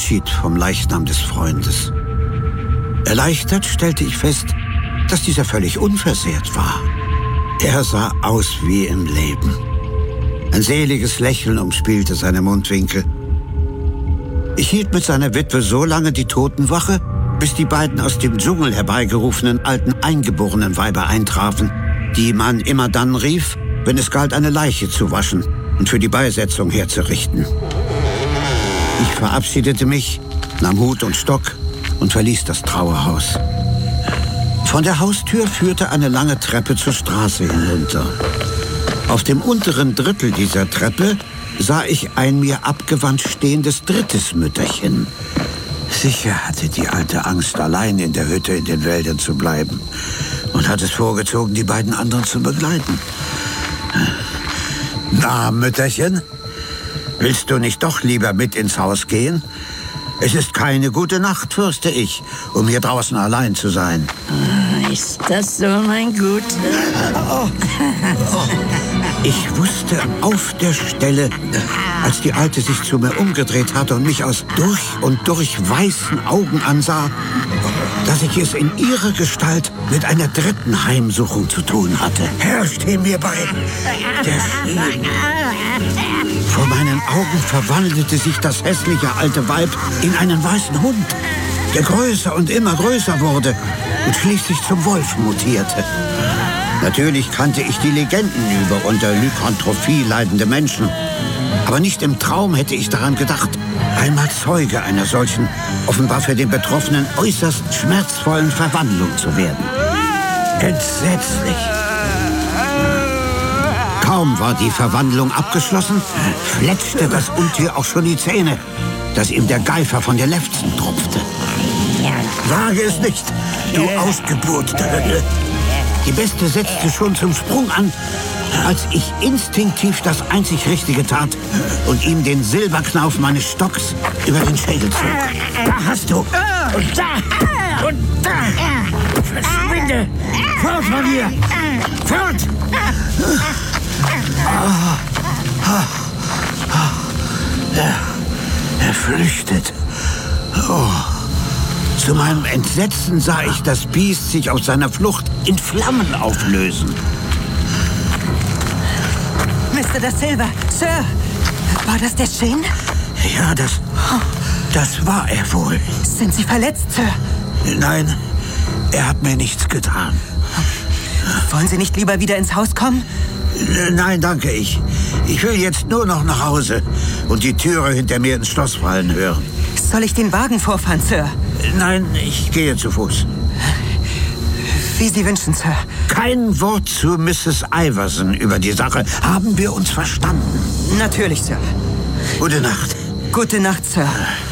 Abschied vom Leichnam des Freundes. Erleichtert stellte ich fest, dass dieser völlig unversehrt war. Er sah aus wie im Leben. Ein seliges Lächeln umspielte seine Mundwinkel. Ich hielt mit seiner Witwe so lange die Totenwache, bis die beiden aus dem Dschungel herbeigerufenen alten eingeborenen Weiber eintrafen, die man immer dann rief, wenn es galt, eine Leiche zu waschen und für die Beisetzung herzurichten. Ich verabschiedete mich, nahm Hut und Stock und verließ das Trauerhaus. Von der Haustür führte eine lange Treppe zur Straße hinunter. Auf dem unteren Drittel dieser Treppe sah ich ein mir abgewandt stehendes drittes Mütterchen. Sicher hatte die alte Angst, allein in der Hütte in den Wäldern zu bleiben und hat es vorgezogen, die beiden anderen zu begleiten. Na, Mütterchen, willst du nicht doch lieber mit ins Haus gehen? Es ist keine gute Nacht, fürchte ich, um hier draußen allein zu sein. Ist das so, mein Guter? Ich wusste auf der Stelle, als die Alte sich zu mir umgedreht hatte und mich aus durch und durch weißen Augen ansah, dass ich es in ihrer Gestalt mit einer dritten Heimsuchung zu tun hatte. Herr, steh mir bei! Der Schädel. Vor meinen Augen verwandelte sich das hässliche alte Weib in einen weißen Hund, der größer und immer größer wurde und schließlich zum Wolf mutierte. Natürlich kannte ich die Legenden über unter Lykantrophie leidende Menschen. Aber nicht im Traum hätte ich daran gedacht, einmal Zeuge einer solchen, offenbar für den Betroffenen äußerst schmerzvollen Verwandlung zu werden. Entsetzlich. Kaum war die Verwandlung abgeschlossen, fletschte das Untier auch schon die Zähne, dass ihm der Geifer von den Lefzen tropfte. Wage es nicht, du Ausgeburt der Hölle. Die Beste setzte schon zum Sprung an, als ich instinktiv das einzig Richtige tat und ihm den Silberknauf meines Stocks über den Schädel zog. Da hast du! Und da! Und da! Verschwinde! Fort von hier! Fort! Er flüchtet. Oh. Zu meinem Entsetzen sah ich das Biest sich aus seiner Flucht in Flammen auflösen. Mr. Da Silva, Sir, war das der Shane? Ja, das war er wohl. Sind Sie verletzt, Sir? Nein, er hat mir nichts getan. Wollen Sie nicht lieber wieder ins Haus kommen? Nein, danke, ich will jetzt nur noch nach Hause und die Türe hinter mir ins Schloss fallen hören. Soll ich den Wagen vorfahren, Sir? Nein, ich gehe zu Fuß. Wie Sie wünschen, Sir. Kein Wort zu Mrs. Iverson über die Sache. Haben wir uns verstanden? Natürlich, Sir. Gute Nacht. Gute Nacht, Sir.